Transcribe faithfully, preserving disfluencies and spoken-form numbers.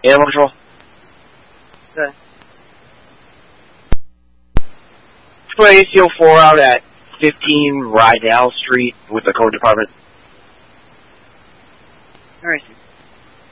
Animal Control. Okay. Put A C O four out at fifteen Rydell Street with the code department. Alright.